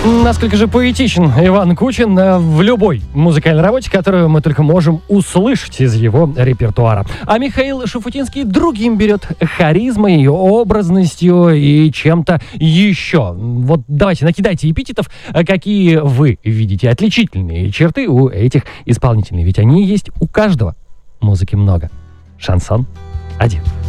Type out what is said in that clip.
Насколько же поэтичен Иван Кучин в любой музыкальной работе, которую мы только можем услышать из его репертуара. А Михаил Шуфутинский другим берет: харизмой, образностью и чем-то еще. Вот давайте, накидайте эпитетов, какие вы видите отличительные черты у этих исполнителей. Ведь они есть у каждого. Музыки много. Шансон один.